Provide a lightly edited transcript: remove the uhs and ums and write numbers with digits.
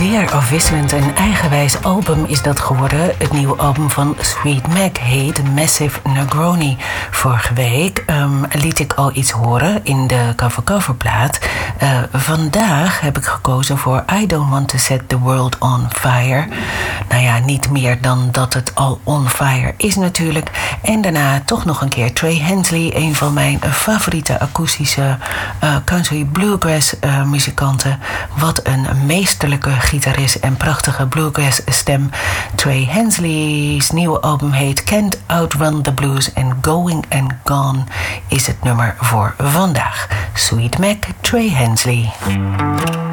zeer afwisselend en eigenwijs album is dat geworden. Het nieuwe album van Sweet Mac heet Massive Negroni. Vorige week liet ik al iets horen in de cover-coverplaat. Vandaag heb ik gekozen voor I Don't Want To Set The World On Fire. Nou ja, niet meer dan dat het al on fire is natuurlijk. En daarna toch nog een keer Trey Hensley, een van mijn favoriete akoestische country bluegrass muzikanten. Wat een meesterlijke gitarist en prachtige bluegrass stem. Trey Hensley's nieuwe album heet Can't Outrun the Blues en Going and Gone is het nummer voor vandaag. Sweet Mac, Trey Hensley.